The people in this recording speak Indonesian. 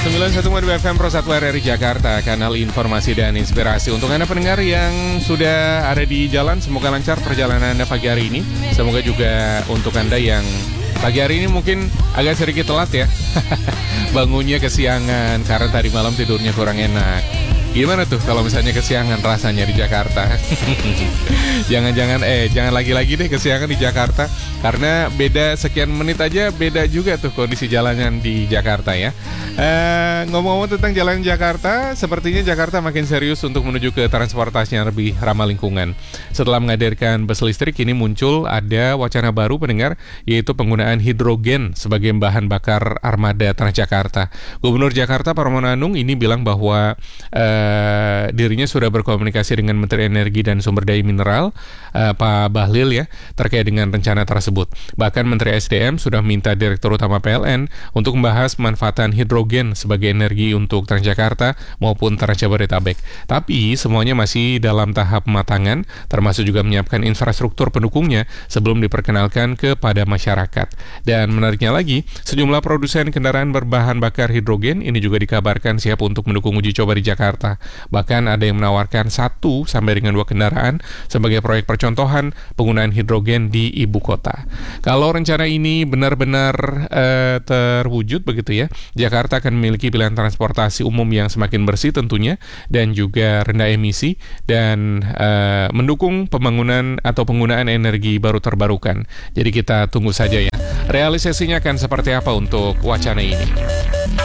91,2 FM Pro 1 RRI Jakarta, kanal informasi dan inspirasi. Untuk Anda pendengar yang sudah ada di jalan, semoga lancar perjalanan Anda pagi hari ini. Semoga juga untuk Anda yang pagi hari ini mungkin agak sedikit telat ya. Bangunnya kesiangan karena tadi malam tidurnya kurang enak. Gimana tuh kalau misalnya kesiangan rasanya di Jakarta? Jangan lagi-lagi deh kesiangan di Jakarta. Karena beda sekian menit aja beda juga tuh kondisi jalanan di Jakarta ya. Ngomong-ngomong tentang jalan Jakarta, sepertinya Jakarta makin serius untuk menuju ke transportasi yang lebih ramah lingkungan. Setelah menghadirkan bus listrik, ini muncul ada wacana baru pendengar, yaitu penggunaan hidrogen sebagai bahan bakar armada Transjakarta. Gubernur Jakarta Pramono Anung ini bilang bahwa dirinya sudah berkomunikasi dengan Menteri Energi dan Sumber Daya Mineral Pak Bahlil ya terkait dengan rencana tersebut. Bahkan Menteri SDM sudah minta Direktur Utama PLN untuk membahas pemanfaatan hidrogen sebagai energi untuk Transjakarta maupun Transjabodetabek. Tapi semuanya masih dalam tahap pematangan, termasuk juga menyiapkan infrastruktur pendukungnya sebelum diperkenalkan kepada masyarakat. Dan menariknya lagi, sejumlah produsen kendaraan berbahan bakar hidrogen ini juga dikabarkan siap untuk mendukung uji coba di Jakarta. Bahkan ada yang menawarkan 1 sampai dengan 2 kendaraan sebagai proyek percontohan penggunaan hidrogen di ibu kota. Kalau rencana ini benar-benar terwujud begitu ya, Jakarta akan memiliki pilihan transportasi umum yang semakin bersih tentunya dan juga rendah emisi dan mendukung pembangunan atau penggunaan energi baru terbarukan. Jadi kita tunggu saja ya. Realisasinya akan seperti apa untuk wacana ini.